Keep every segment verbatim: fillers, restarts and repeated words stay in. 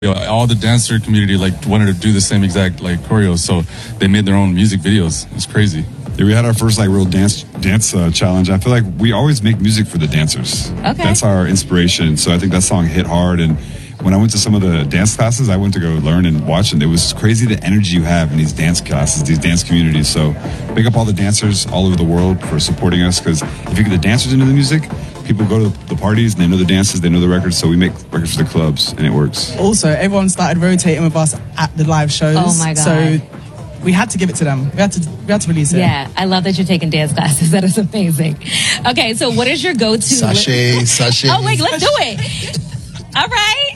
You know, all the dancer community like wanted to do the same exact like choreo, so they made their own music videos. It's crazy. Yeah, we had our first like real dance dance uh, challenge. I feel like we always make music for the dancers. Okay, that's our inspiration. So I think that song hit hard. And when I went to some of the dance classes, I went to go learn and watch, and it was crazy the energy you have in these dance classes, these dance communities. So big up all the dancers all over the world for supporting us, because if you get the dancers into the music, people go to the parties and they know the dances, they know the records, so we make records for the clubs, and it works. Also, everyone started rotating with us at the live shows. Oh my God. So we had to give it to them. We had to we had to release it. Yeah, I love that you're taking dance classes. That is amazing. Okay, so what is your go-to? Sashay, li- sashay. Oh, wait, let's do it. All right.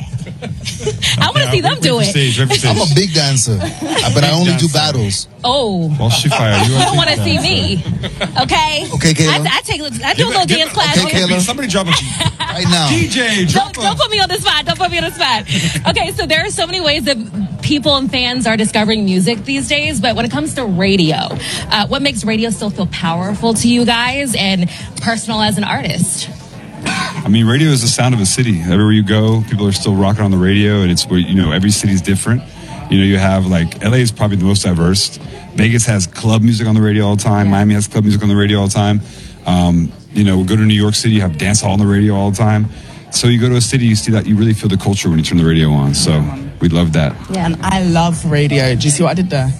I want to Yeah, see them do it. Stage, stage. I'm a big dancer, but I only do battles. Oh. Well, she fired. You don't want to see me. Okay. Okay, Kayla. I, I take. I do a little dance class. Okay, Kayla. Somebody drop a right now. D J, drop Don't, don't put me on the spot. Don't put me on the spot. Okay, so there are so many ways that people and fans are discovering music these days, but when it comes to radio, uh, what makes radio still feel powerful to you guys and personal as an artist? I mean, radio is the sound of a city. Everywhere you go, people are still rocking on the radio, and it's where, you know, every city's different. You know, you have like L A is probably the most diverse. Vegas has club music on the radio all the time. Yeah. Miami has club music on the radio all the time. Um, you know, go to New York City, you have dance hall on the radio all the time. So you go to a city, you see that, you really feel the culture when you turn the radio on. So we love that. Yeah. And I love radio. Do you see what I did there?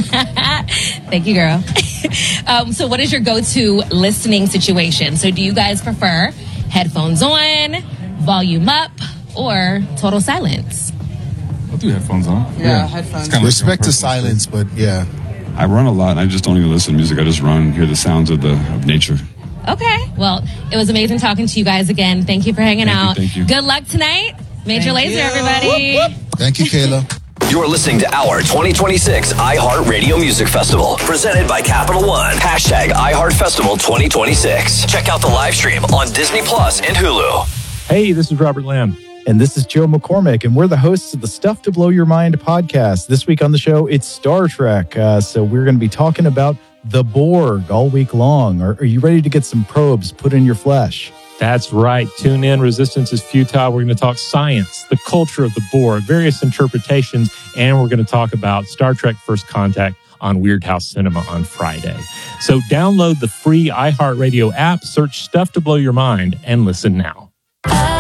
Thank you, girl. um, so what is your go-to listening situation? So do you guys prefer headphones on, volume up, or total silence? I'll do headphones on. Yeah, Yeah, headphones. It's kinda like Respect your to personal silence, but yeah. I run a lot, and I just don't even listen to music. I just run, hear the sounds of the of nature. Okay. Well, it was amazing talking to you guys again. Thank you for hanging Thank you, out. thank you. Good luck tonight. Major Thank Lazer, you. everybody. Whoop, whoop. Thank you, Kayla. You're listening to our twenty twenty-six iHeartRadio Music Festival, presented by Capital One. Hashtag iHeartFestival twenty twenty-six. Check out the live stream on Disney Plus and Hulu. Hey, this is Robert Lamb. And this is Joe McCormick, and we're the hosts of the Stuff to Blow Your Mind podcast. This week on the show, it's Star Trek. Uh, so we're going to be talking about the Borg all week long. Are, are you ready to get some probes put in your flesh? That's right. Tune in. Resistance is futile. We're going to talk science, the culture of the Borg, various interpretations, and we're going to talk about Star Trek First Contact on Weird House Cinema on Friday. So download the free iHeartRadio app, search Stuff to Blow Your Mind, and listen now.